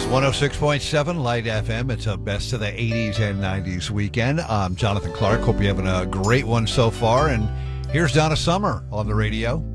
106.7 Light FM. It's a best of the 80s and 90s weekend. I'm Jonathan Clark. Hope you're having a great one so far. And here's Donna Summer on the radio.